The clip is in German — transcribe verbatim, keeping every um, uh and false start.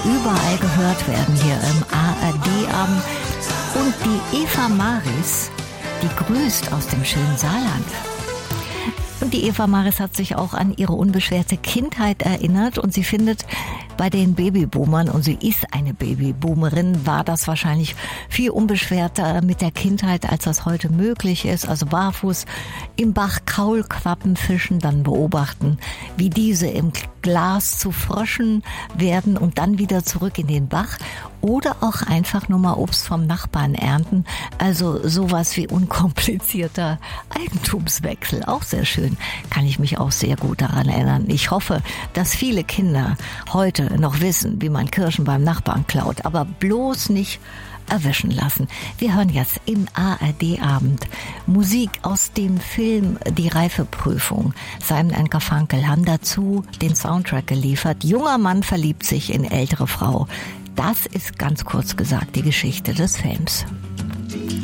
überall gehört werden hier im A R D-Abend. Und die Eva Maris, die grüßt aus dem schönen Saarland. Und die Eva Maris hat sich auch an ihre unbeschwerte Kindheit erinnert und sie findet, bei den Babyboomern, und sie ist eine Babyboomerin, war das wahrscheinlich viel unbeschwerter mit der Kindheit, als das heute möglich ist. Also barfuß im Bach Kaulquappen fischen, dann beobachten, wie diese im Glas zu Fröschen werden und dann wieder zurück in den Bach. Oder auch einfach nur mal Obst vom Nachbarn ernten. Also sowas wie unkomplizierter Eigentumswechsel. Auch sehr schön. Kann ich mich auch sehr gut daran erinnern. Ich hoffe, dass viele Kinder heute noch wissen, wie man Kirschen beim Nachbarn klaut. Aber bloß nicht erwischen lassen. Wir hören jetzt im A R D-Abend Musik aus dem Film Die Reifeprüfung. Simon und Garfunkel haben dazu den Soundtrack geliefert. Junger Mann verliebt sich in ältere Frau. Das ist ganz kurz gesagt die Geschichte des Films.